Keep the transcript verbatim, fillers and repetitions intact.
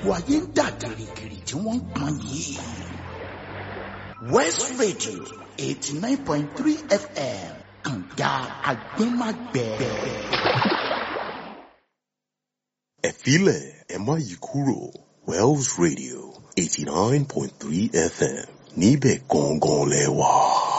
gbogbo ayé ń dà gìrìgìrì tí wọ́n ń pọn yìí. West Radio eighty nine point three F M kànga agbẹ́magbẹ́. Ẹ filẹ̀ ẹ má yí kúrò, Wells Radio eighty nine point three F M níbẹ̀ gangan lẹ wà.